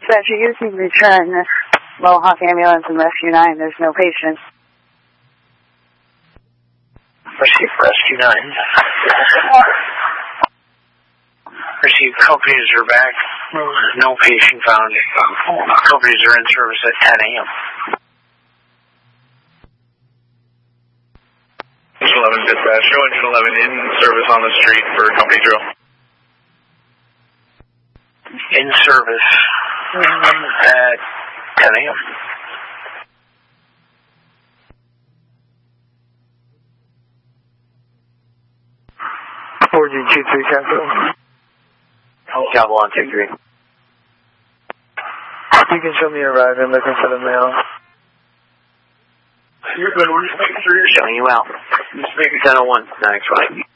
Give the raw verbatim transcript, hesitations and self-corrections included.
Dispatcher, you can return the Mohawk ambulance and Rescue nine. There's no patient. Receive Rescue nine. Receive companies are back. No patient found. Companies are in service at ten a m Engine eleven dispatch. Show Engine eleven in service on the street for company drill. In service at ten a m four G two three Capital. Capital on two three. You can show me your ride. I'm looking for the mail. You're good. We're just making sure you're showing you out. Just make it ten oh one. Thanks, right?